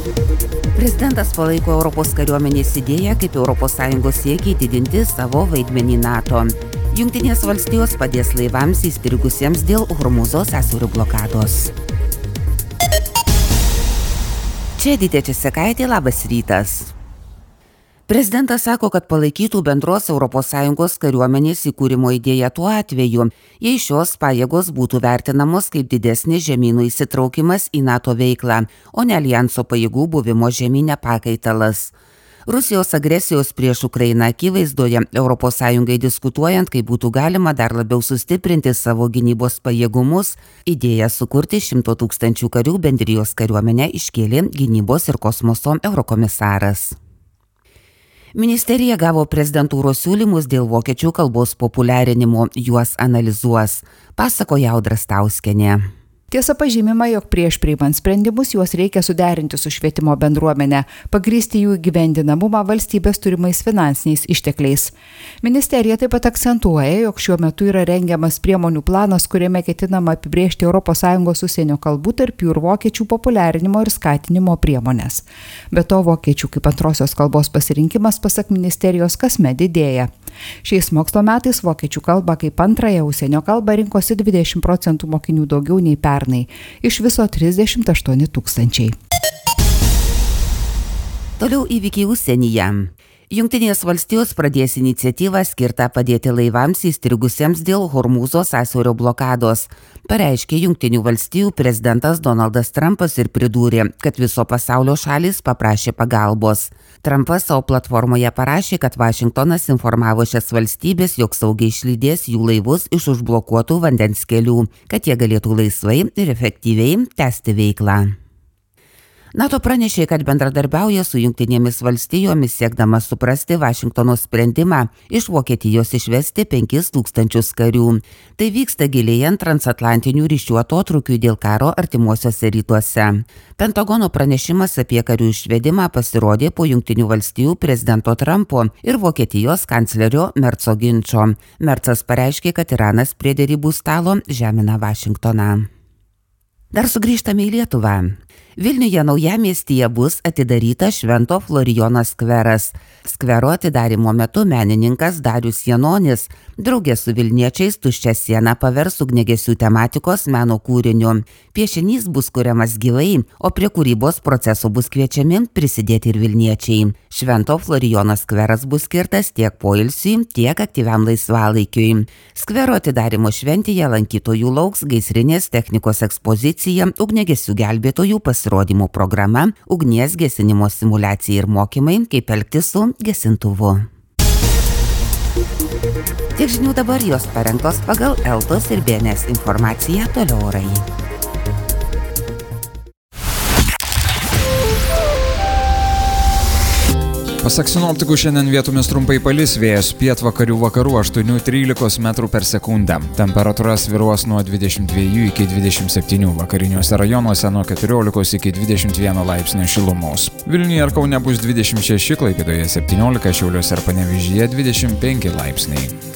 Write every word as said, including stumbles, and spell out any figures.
Prezidentas palaiko Europos kariuomenės idėją kaip Europos Sąjungos siekiai didinti savo vaidmenį NATO. Jungtinės valstijos padės laivams įstrigusiems dėl Hormūzo sąsiaurio blokados. Čia Edita Česekaitė, labas rytas. Prezidentas sako, kad palaikytų bendros Europos Sąjungos kariuomenės įkūrimo idėją tuo atveju, jei šios pajėgos būtų vertinamos kaip didesnis žemynų įsitraukimas į NATO veiklą, o ne alijanso pajėgų buvimo žemyne pakaitalas. Rusijos agresijos prieš Ukrainą akivaizdoje Europos Sąjungai diskutuojant, kaip būtų galima dar labiau sustiprinti savo gynybos pajėgumus, idėją sukurti šimto tūkstančių karių bendrijos kariuomenę iškėlė gynybos ir kosmoso eurokomisaras. Ministerija gavo prezidentūros siūlymus dėl vokiečių kalbos populiarinimo, juos analizuos, pasakoja Audra Stauskienė. Tiesa, pažymima, jog prieš priimant sprendimus juos reikia suderinti su švietimo bendruomenė, pagrįsti jų įgyvendinamumą valstybės turimais finansiniais ištekliais. Ministerija taip pat akcentuoja, jog šiuo metu yra rengiamas priemonių planas, kuriame ketinama apibrėžti Europos Sąjungos užsienio kalbų, tarp jų ir vokiečių populiarinimo ir skatinimo priemonės. Be to, vokiečių kaip antrosios kalbos pasirinkimas pasak ministerijos kasmet didėja. Šiais mokslo metais vokiečių kalbą kaip antrąją užsienio kalbą rinkosi dvidešimt procentų mokinių daugiau nei pernai, iš viso trisdešimt aštuoni tūkstančiai. Toliau įvykiai užsienyje. Jungtinės valstijos pradės iniciatyvą skirtą padėti laivams įstrigusiems dėl Hormūzo sąsiaurio blokados, pareiškė Jungtinių valstijų prezidentas Donaldas Trumpas ir pridūrė, kad viso pasaulio šalys paprašė pagalbos. Trumpas savo platformoje parašė, kad Vašingtonas informavo šias valstybės, jog saugiai išlydės jų laivus iš užblokuotų vandens kelių, kad jie galėtų laisvai ir efektyviai tęsti veiklą. NATO pranešė, kad bendradarbiauja su Jungtinėmis valstijomis siekdama suprasti Vašingtono sprendimą iš Vokietijos išvesti penkis tūkstančius karių. Tai vyksta gilėjant transatlantinių ryšių atotrūkiui dėl karo artimuosiuose rytuose. Pentagono pranešimas apie karių išvedimą pasirodė po Jungtinių valstijų prezidento Trumpo ir Vokietijos kanclerio Merco ginčo. Mercas pareiškė, kad Iranas prie derybų stalo žemina Vašingtoną. Dar sugrįžtame į Lietuvą. Vilniuje naujamiestyje bus atidaryta Švento Florijono skveras. Skvero atidarymo metu menininkas Darius Janonis draugė su vilniečiais tuščią sieną pavers ugniagesių tematikos meno kūriniu. Piešinys bus kuriamas gyvai, o prie kūrybos proceso bus kviečiami prisidėti ir vilniečiai. Švento Florijono skveras bus skirtas tiek poilsiui, tiek aktyviam laisvalaikiui. Skvero atidarymo šventėje lankytojų lauks gaisrinės technikos ekspozicija, ugniagesių gelbėtojų pasirodymų programa, ugnies gesinimo simuliacija ir mokymai, kaip elgtis su gesintuvu. Tiek žinių dabar, jos parengtos pagal Eltos ir B N S informaciją, toliau orai. Pasak sinoptikų, šiandien vietomis trumpai palis, vėjas pietvakarių vakarų aštuoni trylikos metrų per sekundę. Temperatūra svyruos nuo dvidešimt dviejų iki dvidešimt septynių, vakariniuose rajonuose nuo keturiolikos iki dvidešimt vieno laipsnio šilumos. Vilniuje ir Kaune bus dvidešimt šeši, Klaipėdoje septyniolika, Šiauliuose ir Panevėžyje dvidešimt penki laipsniai.